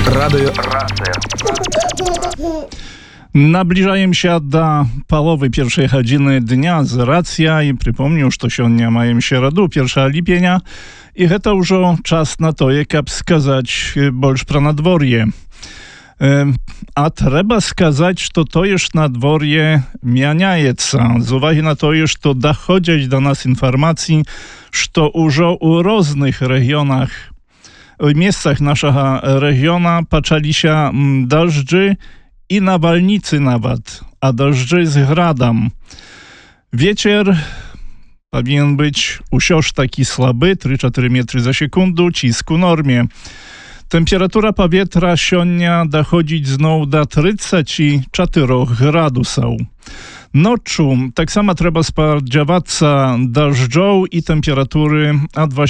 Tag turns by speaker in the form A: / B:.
A: Радыё
B: Набліжаем да паловы першай гадзіны дня з рацыя і прыпомню, што сёння маем сераду 1 ліпеня і гэта ўжо час на тое, каб сказаць больш пра надвор'е. А трэба сказаць, што тое ж надвор'е мяняецца з увагі на тое, што даходзяць да нас інфармацыі, што ўжо ў розных рэгіёнах, у месцах нашага рэгіёна пачаліся дажджы i nawalnicy nawet, a deszczy z gradem. Wieczór powinien być usiąż taki słaby, 3-4 metry za sekundę, cisku normie. Temperatura powietrza siądnia dochodzić znowu do 34 gradusów. Noczu tak samo trzeba spodziewać się deszczu i temperatury od